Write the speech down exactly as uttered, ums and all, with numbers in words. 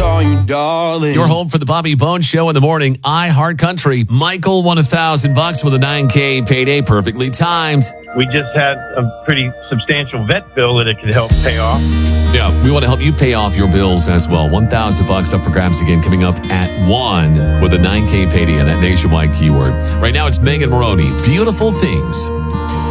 call you darling. You're home for the Bobby Bones Show in the morning. iHeart Country. Michael won a thousand bucks with a nine K payday, perfectly timed. We just had a pretty substantial vet bill that it could help pay off. Yeah, we want to help you pay off your bills as well. One thousand bucks up for grabs again, coming up at one with a nine K payday and that nationwide keyword. Right now, it's Megan Maroney. Beautiful Things.